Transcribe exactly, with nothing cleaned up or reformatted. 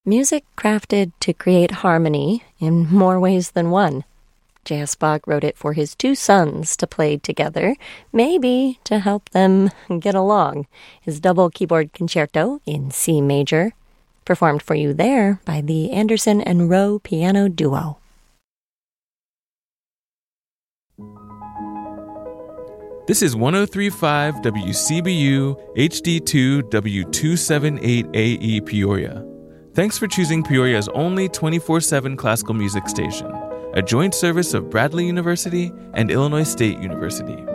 Music crafted to create harmony in more ways than one. J S. Bach wrote it for his two sons to play together, maybe to help them get along. His double keyboard concerto in C major, performed for you there by the Anderson and Rowe Piano Duo. This is one oh three point five W C B U H D two W two seventy-eight A E Peoria. Thanks for choosing Peoria's only twenty-four seven classical music station, a joint service of Bradley University and Illinois State University.